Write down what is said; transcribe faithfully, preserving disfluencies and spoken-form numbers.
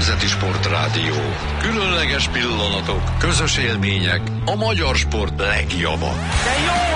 Nemzeti Sportrádió. Különleges pillanatok, közös élmények, a magyar sport legjava. De jó!